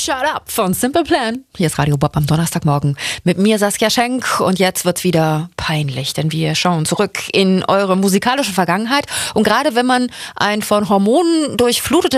Shut Up von Simple Plan. Hier ist Radio Bob am Donnerstagmorgen mit mir Saskia Schenk und jetzt wird's wieder peinlich, denn wir schauen zurück in eure musikalische Vergangenheit und gerade wenn man ein von Hormonen durchflutetes